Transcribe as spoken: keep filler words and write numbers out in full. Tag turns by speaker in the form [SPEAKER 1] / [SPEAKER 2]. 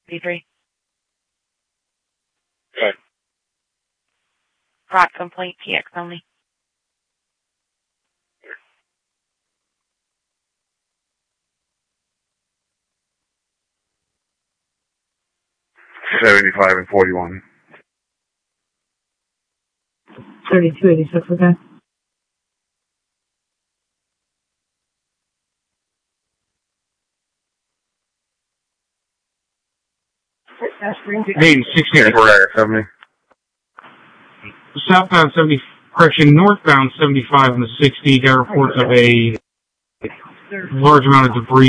[SPEAKER 1] B three.
[SPEAKER 2] Okay.
[SPEAKER 1] Fraud complaint, T X only.
[SPEAKER 2] seventy-five and forty-one.
[SPEAKER 3] thirty-two eighty-six, okay.
[SPEAKER 4] Main sixteen.
[SPEAKER 2] seventy.
[SPEAKER 4] Southbound seventy, correction, northbound seventy-five on the sixty, got reports of a large amount of debris